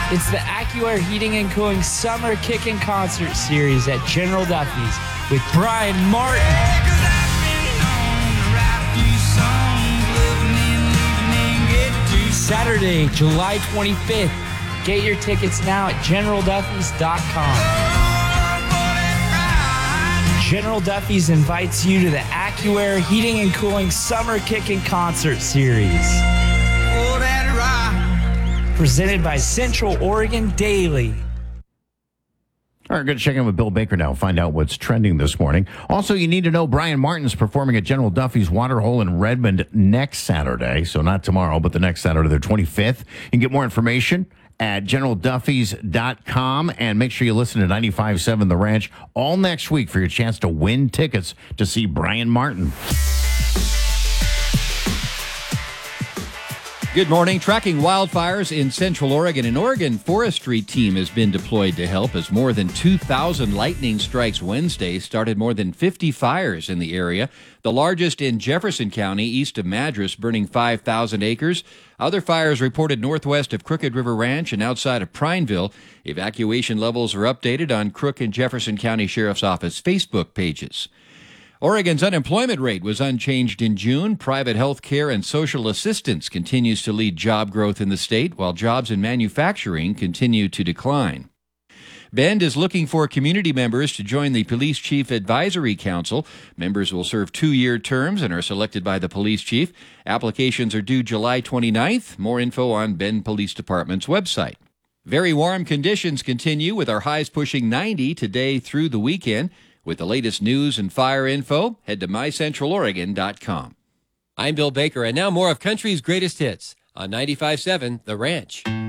It's the AccuAir Heating and Cooling Summer Kickin' Concert Series at General Duffy's with Brian Martin. Saturday, July 25th. Get your tickets now at GeneralDuffys.com. General Duffy's invites you to the AccuAir Heating and Cooling Summer Kickin' Concert Series. Presented by Central Oregon Daily. All right, going to check in with Bill Baker now, find out what's trending this morning. Also, you need to know Brian Martin's performing at General Duffy's Waterhole in Redmond next Saturday. So not tomorrow, but the next Saturday, the 25th. You can get more information at GeneralDuffys.com, and make sure you listen to 95.7 The Ranch all next week for your chance to win tickets to see Brian Martin. Good morning. Tracking wildfires in Central Oregon. An Oregon forestry team has been deployed to help as more than 2,000 lightning strikes Wednesday started more than 50 fires in the area. The largest in Jefferson County, east of Madras, burning 5,000 acres. Other fires reported northwest of Crooked River Ranch and outside of Prineville. Evacuation levels are updated on Crook and Jefferson County Sheriff's Office Facebook pages. Oregon's unemployment rate was unchanged in June. Private health care and social assistance continues to lead job growth in the state, while jobs in manufacturing continue to decline. Bend is looking for community members to join the Police Chief Advisory Council. Members will serve 2-year terms and are selected by the police chief. Applications are due July 29th. More info on Bend Police Department's website. Very warm conditions continue with our highs pushing 90 today through the weekend. With the latest news and fire info, head to mycentraloregon.com. I'm Bill Baker, and now more of country's greatest hits on 95.7 The Ranch.